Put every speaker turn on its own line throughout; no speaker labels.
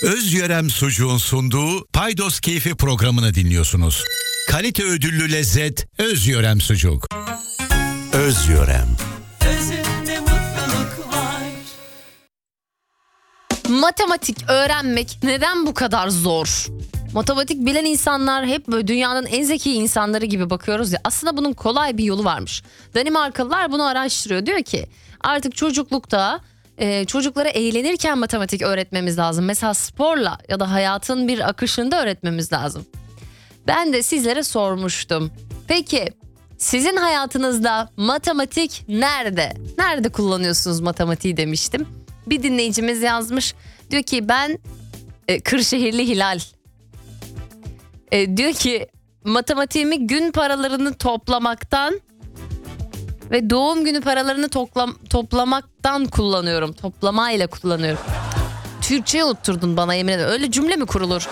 Özyörem Sucuğun sunduğu Paydos Keyfi programını dinliyorsunuz. Kalite ödüllü lezzet Özyörem Sucuk. Özyörem.
Özünde mutluluk var.
Matematik öğrenmek neden bu kadar zor? Matematik bilen insanlar hep böyle dünyanın en zeki insanları gibi bakıyoruz ya. Aslında bunun kolay bir yolu varmış. Danimarkalılar bunu araştırıyor. Diyor ki artık çocuklukta çocuklara eğlenirken matematik öğretmemiz lazım. Mesela sporla ya da hayatın bir akışında öğretmemiz lazım. Ben de sizlere sormuştum. Peki sizin hayatınızda matematik nerede? Nerede kullanıyorsunuz matematiği demiştim. Bir dinleyicimiz yazmış. Diyor ki ben Kırşehirli Hilal. Diyor ki matematiğimi gün paralarını toplamaktan ve doğum günü paralarını toplamaktan kullanıyorum. Toplamayla kullanıyorum. Türkçe'ye unutturdun bana, yemin ederim. Öyle cümle mi kurulur?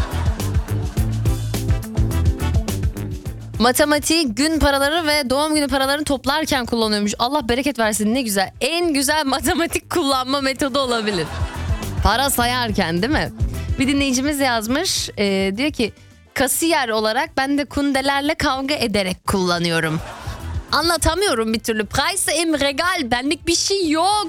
Matematiği gün paraları ve doğum günü paralarını toplarken kullanıyormuş. Allah bereket versin, ne güzel. En güzel matematik kullanma metodu olabilir. Para sayarken, değil mi? Bir dinleyicimiz yazmış. Diyor ki kasiyer olarak ben de kundelerle kavga ederek kullanıyorum. Anlatamıyorum bir türlü. Preise im Regal, benlik bir şey yok.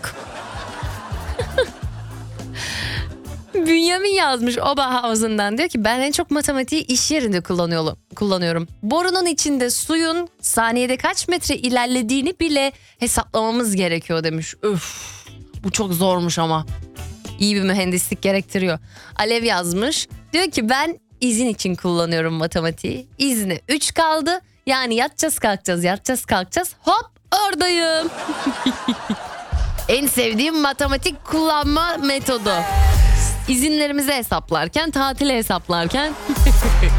Bünyamin yazmış Oberhausen'dan, diyor ki ben en çok matematiği iş yerinde kullanıyorum. Borunun içinde suyun saniyede kaç metre ilerlediğini bile hesaplamamız gerekiyor demiş. Öf, bu çok zormuş ama. İyi bir mühendislik gerektiriyor. Alev yazmış, diyor ki ben izin için kullanıyorum matematiği. İzne 3 kaldı, yani yatacağız kalkacağız, hop oradayım. En sevdiğim matematik kullanma metodu. İzinlerimizi hesaplarken, tatili hesaplarken.